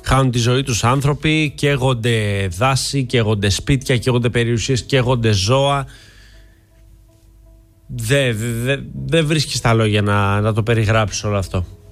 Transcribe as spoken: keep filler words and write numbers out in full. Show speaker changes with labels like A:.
A: χάνουν τη ζωή τους άνθρωποι, καίγονται δάση, καίγονται σπίτια, καίγονται περιουσίες, καίγονται ζώα. Δεν δε, δε βρίσκεις τα λόγια να, να το περιγράψεις όλο αυτό.